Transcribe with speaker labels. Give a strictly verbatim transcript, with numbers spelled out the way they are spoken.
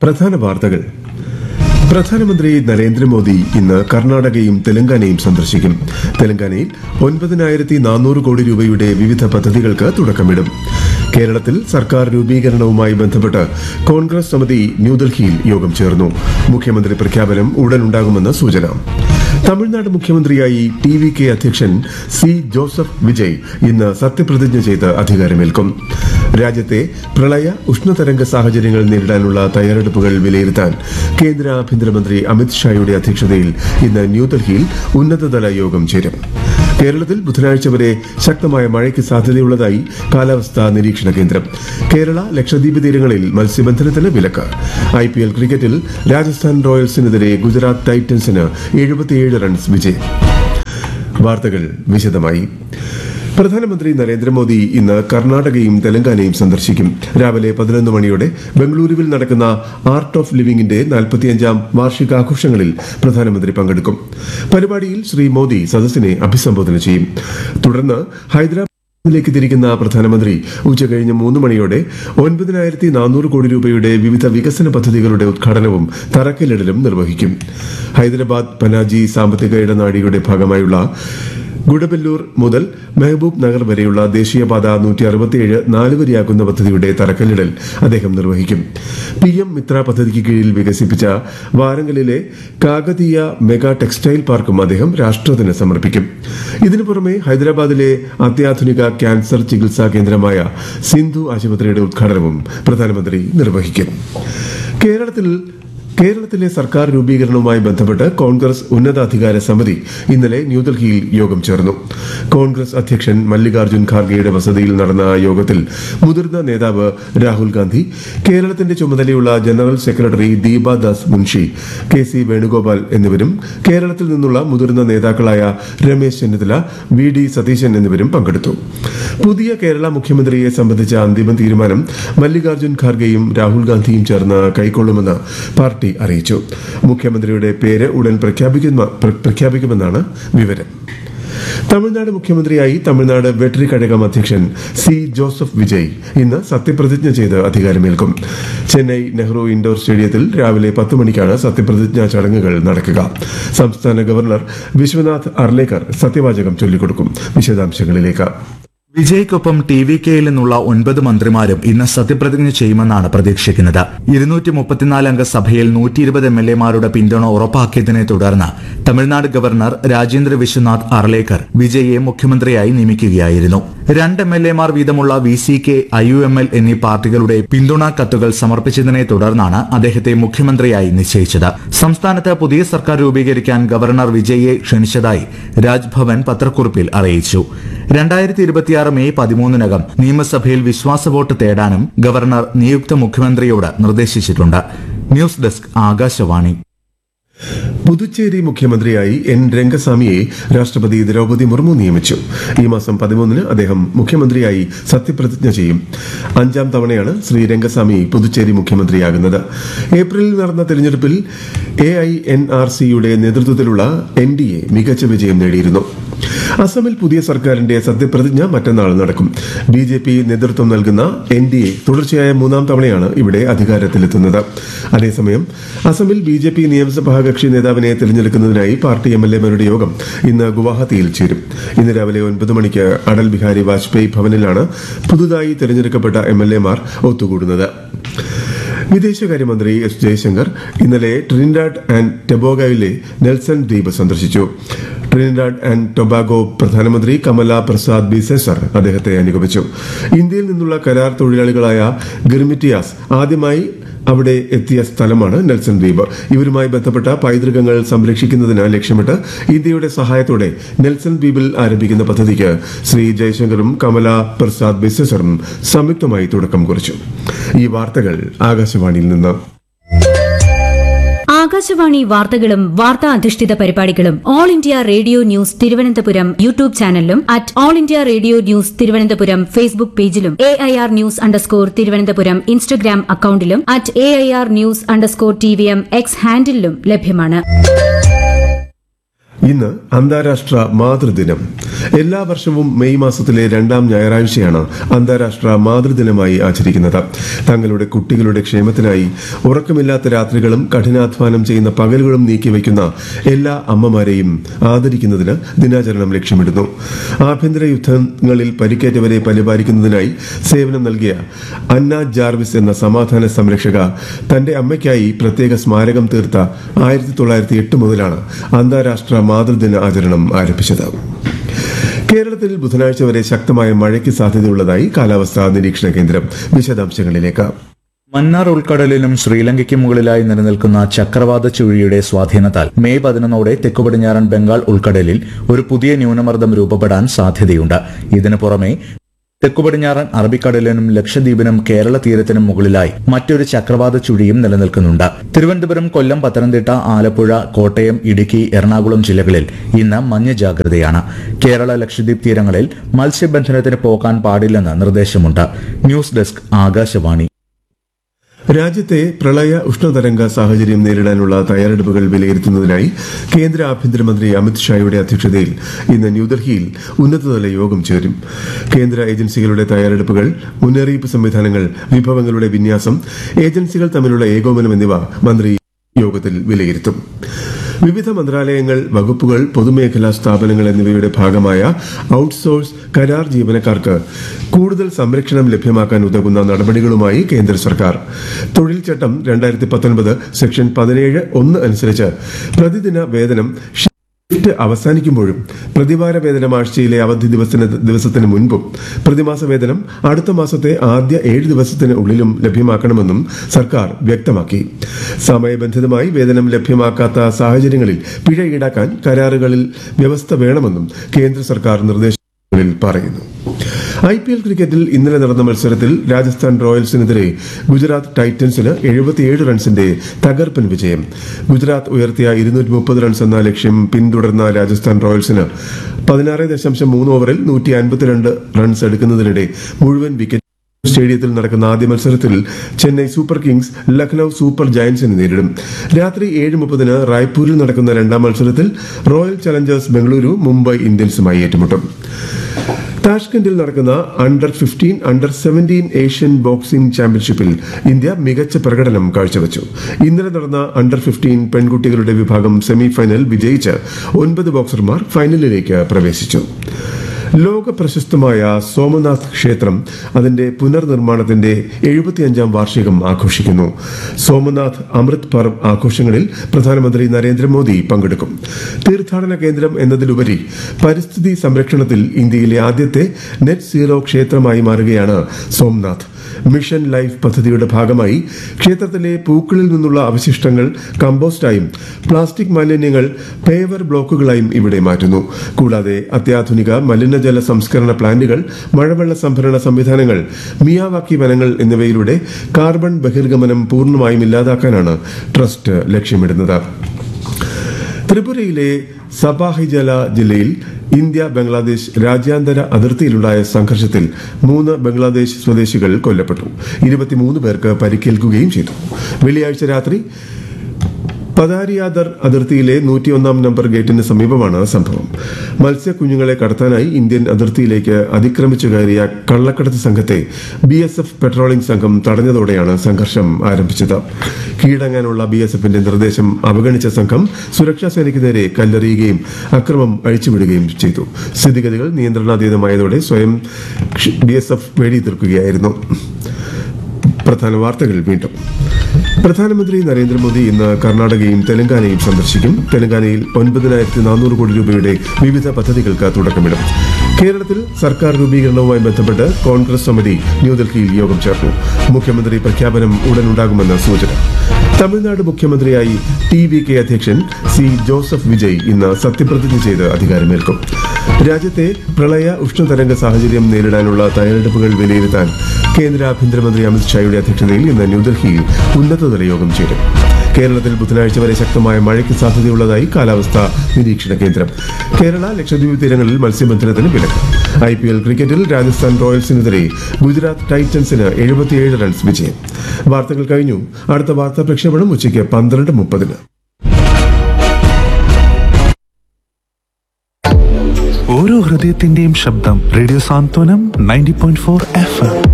Speaker 1: പ്രധാന വാർത്തകൾ. പ്രധാനമന്ത്രി നരേന്ദ്രമോദി ഇന്ന് കർണാടകയും തെലങ്കാനയും സന്ദർശിക്കും. തെലങ്കാനയിൽ ഒൻപതിനായിരത്തി നാനൂറ് കോടി രൂപയുടെ വിവിധ പദ്ധതികൾക്ക് തുടക്കമിടും. കേരളത്തിൽ സർക്കാർ രൂപീകരണവുമായി ബന്ധപ്പെട്ട് കോൺഗ്രസ് സമിതി ന്യൂഡൽഹിയിൽ യോഗം ചേർന്നു. മുഖ്യമന്ത്രി പ്രഖ്യാപനം ഉടനുണ്ടാകുമെന്ന് സൂചന. തമിഴ്നാട് മുഖ്യമന്ത്രിയായി ടി വി കെ അധ്യക്ഷൻ സി ജോസഫ് വിജയ് ഇന്ന് സത്യപ്രതിജ്ഞ ചെയ്ത് അധികാരമേൽക്കും. രാജ്യത്തെ പ്രളയ ഉഷ്ണതരംഗ സാഹചര്യങ്ങൾ നേരിടാനുള്ള തയ്യാറെടുപ്പുകൾ വിലയിരുത്താൻ കേന്ദ്ര ആഭ്യന്തരമന്ത്രി അമിത് ഷായുടെ അധ്യക്ഷതയിൽ ഇന്ന് ന്യൂഡൽഹിയിൽ ഉന്നതതല യോഗം ചേരും. കേരളത്തിൽ ബുധനാഴ്ച വരെ ശക്തമായ മഴയ്ക്ക് സാധ്യതയുള്ളതായി കാലാവസ്ഥാ നിരീക്ഷണ കേന്ദ്രം. കേരള ലക്ഷദ്വീപ് തീരങ്ങളിൽ മത്സ്യബന്ധനത്തിന് വിലക്ക്. ഐ പി എൽ ക്രിക്കറ്റിൽ രാജസ്ഥാൻ റോയൽസിനെതിരെ ഗുജറാത്ത് ടൈറ്റൻസിന് എഴുപത്തിയേഴ് റൺസ് വിജയം. വാർത്തകൾ വിശദമായി. പ്രധാനമന്ത്രി നരേന്ദ്രമോദി ഇന്ന് കർണാടകയും തെലങ്കാനയും സന്ദർശിക്കും. രാവിലെ പതിനൊന്ന് മണിയോടെ ബംഗളൂരുവിൽ നടക്കുന്ന ആർട്ട് ഓഫ് ലിവിംഗിന്റെ നാൽപ്പത്തിയഞ്ചാം വാർഷികാഘോഷങ്ങളിൽ പ്രധാനമന്ത്രി പങ്കെടുക്കും. പരിപാടിയിൽ ശ്രീ മോദി സദസ്സിനെ അഭിസംബോധന ചെയ്യും. തുടർന്ന് ഹൈദരാബാദിലേക്ക് തിരിക്കുന്ന പ്രധാനമന്ത്രി ഉച്ചകഴിഞ്ഞ് മൂന്ന് മണിയോടെ ഒൻപതിനായിരത്തി നാനൂറ് കോടി രൂപയുടെ വിവിധ വികസന പദ്ധതികളുടെ ഉദ്ഘാടനവും തറക്കല്ലിടലും നിർവഹിക്കും. ഹൈദരാബാദ് പനാജി സാമ്പത്തിക ഇടനാഴിയുടെ ഭാഗമായുള്ള ഗുഡബല്ലൂർ മുതൽ മെഹബൂബ് നഗർ വരെയുള്ള ദേശീയപാത നൂറ്റി അറുപത്തിയേഴ് നാലുവരിയാക്കുന്ന പദ്ധതിയുടെ തറക്കല്ലിടൽ അദ്ദേഹം നിർവഹിക്കും. പി എം മിത്ര പദ്ധതിക്ക് കീഴിൽ വികസിപ്പിച്ച വാരങ്കലിലെ കാകതീയ മെഗാ ടെക്സ്റ്റൈൽ പാർക്കും അദ്ദേഹം രാഷ്ട്രത്തിന് സമർപ്പിക്കും. ഇതിനു പുറമെ ഹൈദരാബാദിലെ അത്യാധുനിക ക്യാൻസർ ചികിത്സാ കേന്ദ്രമായ സിന്ധു ആശുപത്രിയുടെ ഉദ്ഘാടനവും പ്രധാനമന്ത്രി നിർവഹിക്കും. കേരളത്തിൽ കേരളത്തിലെ സർക്കാർ രൂപീകരണവുമായി ബന്ധപ്പെട്ട് കോൺഗ്രസ് ഉന്നതാധികാര സമിതി ഇന്നലെ ന്യൂഡൽഹിയിൽ യോഗം ചേർന്നു. കോൺഗ്രസ് അധ്യക്ഷൻ മല്ലികാർജ്ജുൻ ഖാർഗെയുടെ വസതിയിൽ നടന്ന യോഗത്തിൽ മുതിർന്ന നേതാവ് രാഹുൽ ഗാന്ധി, കേരളത്തിന്റെ ചുമതലയുള്ള general secretary Deepa Das Munshi, K C Venugopal എന്നിവരും കേരളത്തിൽ നിന്നുള്ള മുതിർന്ന നേതാക്കളായ രമേശ് ചെന്നിത്തല, വി ഡി സതീശൻ എന്നിവരും പങ്കെടുത്തു. പുതിയ കേരള മുഖ്യമന്ത്രിയെ സംബന്ധിച്ച അന്തിമ തീരുമാനം മല്ലികാർജ്ജുൻ ഖാർഗെയും രാഹുൽ ഗാന്ധിയും ചേർന്ന് കൈക്കൊള്ളുമെന്ന് പാർട്ടി അറിയിച്ചു. മുഖ്യമന്ത്രിയുടെ പേര് ഉടൻ പ്രഖ്യാപിക്കുമെന്നാണ് വിവരം. തമിഴ്നാട് മുഖ്യമന്ത്രിയായി തമിഴ്നാട് വെട്രി കഴകം അധ്യക്ഷൻ സി ജോസഫ് വിജയ് ഇന്ന് സത്യപ്രതിജ്ഞ ചെയ്ത് അധികാരമേൽക്കും. ചെന്നൈ നെഹ്റു ഇൻഡോർ സ്റ്റേഡിയത്തിൽ രാവിലെ പത്ത് മണിക്കാണ് സത്യപ്രതിജ്ഞാ ചടങ്ങുകൾ നടക്കുക. സംസ്ഥാന ഗവർണർ വിശ്വനാഥ് അർലേക്കർ സത്യവാചകം ചൊല്ലിക്കൊടുക്കും. വിശദാംശങ്ങളിലേക്ക്.
Speaker 2: വിജയ്ക്കൊപ്പം ടി വി കെയിൽ നിന്നുള്ള ഒൻപത് മന്ത്രിമാരും ഇന്ന് സത്യപ്രതിജ്ഞ ചെയ്യുമെന്നാണ് പ്രതീക്ഷിക്കുന്നത്. ഇരുന്നൂറ്റി മുപ്പത്തിനാല് അംഗ സഭയിൽ നൂറ്റി ഇരുപത് എം എൽ എമാരുടെ പിന്തുണ ഉറപ്പാക്കിയതിനെ തുടർന്ന് തമിഴ്നാട് ഗവർണർ രാജേന്ദ്ര വിശ്വനാഥ് അർലേക്കർ വിജയെ മുഖ്യമന്ത്രിയായി നിയമിക്കുകയായിരുന്നു. രണ്ട് എം എൽ എമാർ വീതമുള്ള V C K, I U M L എന്നീ പാർട്ടികളുടെ പിന്തുണാ കത്തുകൾ സമർപ്പിച്ചതിനെ തുടർന്നാണ് അദ്ദേഹത്തെ മുഖ്യമന്ത്രിയായി നിശ്ചയിച്ചത്. സംസ്ഥാനത്ത് പുതിയ സർക്കാർ രൂപീകരിക്കാൻ ഗവർണർ വിജയെ ക്ഷണിച്ചതായി രാജ്ഭവൻ പത്രക്കുറിപ്പിൽ അറിയിച്ചു. രണ്ടായിരത്തി ഇരുപത്തിയാറ് മെയ് പതിമൂന്നിനകം നിയമസഭയിൽ വിശ്വാസ വോട്ട് തേടാനും ഗവർണർ നിയുക്ത മുഖ്യമന്ത്രിയോട് നിർദ്ദേശിച്ചിട്ടുണ്ട്. News desk Akashvani.
Speaker 1: പുതുച്ചേരി മുഖ്യമന്ത്രിയായി എൻ രംഗസ്വാമിയെ രാഷ്ട്രപതി ദ്രൌപദി മുർമു നിയമിച്ചു. ഈ മാസം പതിമൂന്നിന് അദ്ദേഹം മുഖ്യമന്ത്രിയായി സത്യപ്രതിജ്ഞ ചെയ്യും. അഞ്ചാം തവണയാണ് ശ്രീ രംഗസ്വാമി പുതുച്ചേരി മുഖ്യമന്ത്രിയാകുന്നത്. ഏപ്രിലിൽ നടന്ന തെരഞ്ഞെടുപ്പിൽ എ ഐ എൻ ആർ സിയുടെ നേതൃത്വത്തിലുള്ള എൻ ഡി എ മികച്ച വിജയം നേടിയിരുന്നു. അസമിൽ പുതിയ സർക്കാരിന്റെ സത്യപ്രതിജ്ഞ മറ്റന്നാൾ നടക്കും. ബി ജെ പി നേതൃത്വം നൽകുന്ന എൻ ഡി എ തുടർച്ചയായ മൂന്നാം തവണയാണ് ഇവിടെ അധികാരത്തിലെത്തുന്നത്. അതേസമയം അസമിൽ ബി ജെ പി നിയമസഭാ കക്ഷി നേതാവിനെ തെരഞ്ഞെടുക്കുന്നതിനായി പാർട്ടി എം എൽ എമാരുടെ യോഗം ഇന്ന് ഗുവാഹത്തിയിൽ ചേരും. ഇന്ന് രാവിലെ ഒൻപത് മണിക്ക് അടൽ ബിഹാരി വാജ്പേയി ഭവനിലാണ് പുതുതായി തെരഞ്ഞെടുക്കപ്പെട്ട എം എൽ എമാർ ഒത്തുകൂടുന്നത്. വിദേശകാര്യമന്ത്രി എസ് ജയശങ്കർ ഇന്നലെ ട്രിനിഡാഡ് ആൻഡ് ടൊബാഗോയിലെ നെൽസൺ ദ്വീപ് സന്ദർശിച്ചു. ട്രിനിഡാഡ് ആൻഡ് ടൊബാഗോ പ്രധാനമന്ത്രി കമല പ്രസാദ് ബിസെസർ അദ്ദേഹത്തെ അനുഗമിച്ചു. ഇന്ത്യയിൽ നിന്നുള്ള കരാർ തൊഴിലാളികളായ ഗിർമിറ്റിയാസ് ആദ്യമായി അവിടെ എത്തിയ സ്ഥലമാണ് നെൽസൺ ദ്വീപ്. ഇവരുമായി ബന്ധപ്പെട്ട പൈതൃകങ്ങൾ സംരക്ഷിക്കുന്നതിന് ലക്ഷ്യമിട്ട് ഇന്ത്യയുടെ സഹായത്തോടെ നെൽസൺ ദ്വീപിൽ ആരംഭിക്കുന്ന പദ്ധതിക്ക് ശ്രീ ജയശങ്കറും കമല പ്രസാദ് ബിസെസറും സംയുക്തമായി തുടക്കം കുറിച്ചു. ഈ വാർത്തകൾ ആകാശവാണിയിൽ നിന്ന്.
Speaker 3: ആകാശവാണി വാർത്തകളും വാർത്താ അധിഷ്ഠിത പരിപാടികളും all India radio news Thiruvananthapuram YouTube ചാനലിലും at all India radio news Thiruvananthapuram Facebook പേജിലും A I R news underscore Thiruvananthapuram Instagram അക്കൌണ്ടിലും at A I R news underscore T V M X ഹാൻഡിലും ലഭ്യമാണ്.
Speaker 1: ഇന്ന് അന്താരാഷ്ട്ര മാതൃദിനം. എല്ലാ വർഷവും മെയ് മാസത്തിലെ രണ്ടാം ഞായറാഴ്ചയാണ് അന്താരാഷ്ട്ര മാതൃദിനമായി ആചരിക്കുന്നത്. തങ്ങളുടെ കുട്ടികളുടെ ക്ഷേമത്തിനായി ഉറക്കമില്ലാത്ത രാത്രികളും കഠിനാധ്വാനം ചെയ്യുന്ന പകലുകളും നീക്കിവയ്ക്കുന്ന എല്ലാ അമ്മമാരെയും ആദരിക്കുന്നതിന് ദിനാചരണം ലക്ഷ്യമിടുന്നു. ആഭ്യന്തര യുദ്ധങ്ങളിൽ പരിക്കേറ്റവരെ പരിപാലിക്കുന്നതിനായി സേവനം നൽകിയ അന്ന ജാർവിസ് എന്ന സമാധാന സംരക്ഷക തന്റെ അമ്മയ്ക്കായി പ്രത്യേക സ്മാരകം തീർത്ത ആയിരത്തി തൊള്ളായിരത്തി എട്ട് മുതലാണ് അന്താരാഷ്ട്ര മാതൃദിന ആചരണം ആരംഭിച്ചത്. കേരളത്തിൽ ബുധനാഴ്ച വരെ ശക്തമായ മഴയ്ക്ക് സാധ്യതയുള്ളതായി കാലാവസ്ഥാ നിരീക്ഷണ കേന്ദ്രം. വിശദാംശങ്ങളിലേക്ക്.
Speaker 2: മന്നാർ ഉൾക്കടലിലും ശ്രീലങ്കയ്ക്ക് മുകളിലായി നിലനിൽക്കുന്ന ചക്രവാത ചുഴിയുടെ സ്വാധീനത്താൽ മെയ് പതിനൊന്നോടെ തെക്കുപടിഞ്ഞാറൻ ബംഗാൾ ഉൾക്കടലിൽ ഒരു പുതിയ ന്യൂനമർദ്ദം രൂപപ്പെടാൻ സാധ്യതയുണ്ട്. ഇതിനു പുറമെ തെക്കുപടിഞ്ഞാറൻ അറബിക്കടലിനും ലക്ഷദ്വീപിനും കേരള തീരത്തിനും മുകളിലായി മറ്റൊരു ചക്രവാത ചുഴിയും നിലനിൽക്കുന്നുണ്ട്. തിരുവനന്തപുരം, കൊല്ലം, പത്തനംതിട്ട, ആലപ്പുഴ, കോട്ടയം, ഇടുക്കി, എറണാകുളം ജില്ലകളിൽ ഇന്ന് മഞ്ഞ ജാഗ്രതയാണ്. കേരള ലക്ഷദ്വീപ് തീരങ്ങളിൽ മത്സ്യബന്ധനത്തിന് പോകാൻ പാടില്ലെന്ന് നിർദ്ദേശമുണ്ട്. News desk, Akashvani.
Speaker 1: രാജ്യത്തെ പ്രളയ ഉഷ്ണതരംഗ സാഹചര്യം നേരിടാനുള്ള തയ്യാറെടുപ്പുകൾ വിലയിരുത്തുന്നതിനായി കേന്ദ്ര ആഭ്യന്തരമന്ത്രി അമിത് ഷായുടെ അധ്യക്ഷതയിൽ ഇന്ന് ന്യൂഡൽഹിയിൽ ഉന്നതതല യോഗം ചേരും. കേന്ദ്ര ഏജൻസികളുടെ തയ്യാറെടുപ്പുകൾ, മുന്നറിയിപ്പ് സംവിധാനങ്ങൾ, വിഭവങ്ങളുടെ വിന്യാസം, ഏജൻസികൾ തമ്മിലുള്ള ഏകോപനം എന്നിവ മന്ത്രി യോഗത്തിൽ വിലയിരുത്തും. വിവിധ മന്ത്രാലയങ്ങൾ, വകുപ്പുകൾ, പൊതുമേഖലാ സ്ഥാപനങ്ങൾ എന്നിവയുടെ ഭാഗമായ ഔട്ട്സോഴ്സ് കരാർ ജീവനക്കാർക്ക് കൂടുതൽ സംരക്ഷണം ലഭ്യമാക്കാൻ ഉതകുന്ന നടപടികളുമായി കേന്ദ്ര സർക്കാർ. തൊഴിൽ ചട്ടം രണ്ടായിരത്തി പത്തൊൻപത് സെക്ഷൻ പതിനേഴ് ഒന്ന് അനുസരിച്ച് പ്രതിദിന വേതനം ഷിഫ്റ്റ് അവസാനിക്കുമ്പോഴും പ്രതിവാര വേതനം ആഴ്ചയിലെ അവധി ദിവസത്തിന് ദിവസത്തിന് മുൻപും പ്രതിമാസ വേതനം അടുത്ത മാസത്തെ ആദ്യ ഏഴ് ദിവസത്തിന് ഉള്ളിലും ലഭ്യമാക്കണമെന്നും സർക്കാർ വ്യക്തമാക്കി. സമയബന്ധിതമായി വേതനം ലഭ്യമാക്കാത്ത സാഹചര്യങ്ങളിൽ പിഴ ഈടാക്കാൻ കരാറുകളിൽ വ്യവസ്ഥ വേണമെന്നും കേന്ദ്ര സർക്കാർ നിർദ്ദേശങ്ങളിൽ പറയുന്നു. ഐ പി എൽ ക്രിക്കറ്റിൽ ഇന്നലെ നടന്ന മത്സരത്തിൽ രാജസ്ഥാൻ റോയൽസിനെതിരെ ഗുജറാത്ത് ടൈറ്റൻസിന് എഴുപത്തിയേഴ് റൺസിന്റെ തകർപ്പൻ വിജയം. ഗുജറാത്ത് ഉയർത്തിയ ഇരുന്നൂറ്റി മുപ്പത് റൺസ് എന്ന ലക്ഷ്യം പിന്തുടർന്ന രാജസ്ഥാൻ റോയൽസിന് പതിനാറ് ദശാംശം മൂന്ന് ഓവറിൽ നൂറ്റി അൻപത്തിരണ്ട് റൺസ് എടുക്കുന്നതിനിടെ മുഴുവൻ വിക്കറ്റ് സ്റ്റേഡിയത്തിൽ നടക്കുന്ന ആദ്യ മത്സരത്തിൽ Chennai super Kings Lucknow super ജയന്റ്സിനെ നേരിടും. രാത്രി ഏഴ് മുപ്പതിന് റായ്പൂരിൽ നടക്കുന്ന രണ്ടാം മത്സരത്തിൽ റോയൽ ചലഞ്ചേഴ്സ് ബംഗളൂരു മുംബൈ ഇന്ത്യൻസുമായി ഏറ്റുമുട്ടും. താഷ്കന്റിൽ നടക്കുന്ന under fifteen, under seventeen Asian boxing ചാമ്പ്യൻഷിപ്പിൽ ഇന്ത്യ മികച്ച പ്രകടനം കാഴ്ചവച്ചു. ഇന്നലെ നടന്ന അണ്ടർ ഫിഫ്റ്റീൻ പെൺകുട്ടികളുടെ വിഭാഗം സെമി ഫൈനൽ വിജയിച്ച് ഒൻപത് ബോക്സർമാർ ഫൈനലിലേക്ക് പ്രവേശിച്ചു. ലോക പ്രശസ്തമായ സോമനാഥ് ക്ഷേത്രം അതിന്റെ പുനർനിർമ്മാണത്തിന്റെ എഴുപത്തിയഞ്ചാം വാർഷികം ആഘോഷിക്കുന്നു. സോമനാഥ് അമൃത് പർവ് ആഘോഷങ്ങളിൽ പ്രധാനമന്ത്രി നരേന്ദ്രമോദി പങ്കെടുക്കും. തീർത്ഥാടന കേന്ദ്രം എന്നതിലുപരി പരിസ്ഥിതി സംരക്ഷണത്തിൽ ഇന്ത്യയിലെ ആദ്യത്തെ നെറ്റ് സീറോ ക്ഷേത്രമായി മാറുകയാണ് സോമനാഥ്. മിഷൻ ലൈഫ് പദ്ധതിയുടെ ഭാഗമായി ക്ഷേത്രത്തിലെ പൂക്കളിൽ നിന്നുള്ള അവശിഷ്ടങ്ങൾ കമ്പോസ്റ്റായും പ്ലാസ്റ്റിക് മാലിന്യങ്ങൾ പേവർ ബ്ലോക്കുകളായും ഇവിടെ മാറ്റുന്നു. കൂടാതെ അത്യാധുനിക മലിനജല സംസ്കരണ പ്ലാന്റുകൾ, മഴവെള്ള സംഭരണ സംവിധാനങ്ങൾ, മിയാവാക്കി വനങ്ങൾ എന്നിവയിലൂടെ കാർബൺ ബഹിർഗമനം പൂർണ്ണമായും ഇല്ലാതാക്കാനാണ് ട്രസ്റ്റ് ലക്ഷ്യമിടുന്നത്. ത്രിപുരയിലെ സപാഹിജല ജില്ലയിൽ ഇന്ത്യ ബംഗ്ലാദേശ് രാജ്യാന്തര അതിർത്തിയിലുണ്ടായ സംഘർഷത്തിൽ മൂന്ന് ബംഗ്ലാദേശ് സ്വദേശികൾ കൊല്ലപ്പെട്ടു. ഇരുപത്തിമൂന്ന് പേർക്ക് പരിക്കേൽക്കുകയും ചെയ്തു. വെള്ളിയാഴ്ച രാത്രി പതാരിയാദർ അതിർത്തിയിലെ നൂറ്റിയൊന്നാം നമ്പർ ഗേറ്റിന് സമീപമാണ് സംഭവം. മത്സ്യക്കുഞ്ഞുങ്ങളെ കടത്താനായി ഇന്ത്യൻ അതിർത്തിയിലേക്ക് അതിക്രമിച്ചു കയറിയ കള്ളക്കടത്ത് സംഘത്തെ ബി എസ് എഫ് പെട്രോളിംഗ് സംഘം തടഞ്ഞതോടെയാണ് സംഘർഷം ആരംഭിച്ചത്. കീഴടങ്ങാനുള്ള ബി എസ് എഫിന്റെ നിർദ്ദേശം അവഗണിച്ച സംഘം സുരക്ഷാ സേനയ്ക്ക് നേരെ കല്ലെറിയുകയും അക്രമം അഴിച്ചുവിടുകയും ചെയ്തു. സ്ഥിതിഗതികൾ നിയന്ത്രണാതീതമായതോടെ സ്വയം ബി എസ് എഫ് വെടിയുതിർക്കുകയായിരുന്നു. പ്രധാന വാർത്തകൾ വീണ്ടും. പ്രധാനമന്ത്രി നരേന്ദ്രമോദി ഇന്ന് കർണാടകയും തെലങ്കാനയും സന്ദർശിക്കും. തെലങ്കാനയിൽ ഒൻപതിനായിരത്തി നാനൂറ് കോടി രൂപയുടെ വിവിധ പദ്ധതികൾക്ക് തുടക്കമിടും. കേരളത്തിൽ സർക്കാർ രൂപീകരണവുമായി ബന്ധപ്പെട്ട് കോൺഗ്രസ് സമിതി ന്യൂഡൽഹിയിൽ യോഗം ചേർന്നു. മുഖ്യമന്ത്രി പ്രഖ്യാപനം ഉടനുണ്ടാകുമെന്ന് സൂചന. തമിഴ്നാട് മുഖ്യമന്ത്രിയായി ടി വി കെ അധ്യക്ഷൻ സി ജോസഫ് വിജയ് ഇന്ന് സത്യപ്രതിജ്ഞ ചെയ്ത് അധികാരമേൽക്കും. രാജ്യത്തെ പ്രളയ ഉഷ്ണതരംഗ സാഹചര്യം നേരിടാനുള്ള തയ്യാറെടുപ്പുകൾ വിലയിരുത്താൻ കേന്ദ്ര ആഭ്യന്തരമന്ത്രി അമിത് ഷായുടെ അധ്യക്ഷതയിൽ ഇന്ന് ന്യൂഡൽഹിയിൽ ഉന്നതതല യോഗം ചേരും. കേരളത്തിൽ ബുധനാഴ്ച വരെ ശക്തമായ മഴയ്ക്ക് സാധ്യതയുള്ളതായി കാലാവസ്ഥാ നിരീക്ഷണ കേന്ദ്രം. കേരള ലക്ഷദ്വീപ് തീരങ്ങളിൽ മത്സ്യബന്ധനത്തിന് വിലക്ക്. ഐ പി എൽ ക്രിക്കറ്റിൽ രാജസ്ഥാൻ റോയൽസിനെതിരെ ഗുജറാത്ത് ടൈറ്റൻസിന് എഴുപത്തിയേഴ് റൺസ് വിജയം. വാർത്തകൾ കഴിഞ്ഞു. അടുത്ത വാർത്താ പ്രക്ഷേപണം ഉച്ചയ്ക്ക് പന്ത്രണ്ട് മുപ്പതിന്.
Speaker 4: ഓരോ ഹൃദയത്തിന്റെയും ശബ്ദം. റേഡിയോ സാന്ത്വനം ninety point four F M.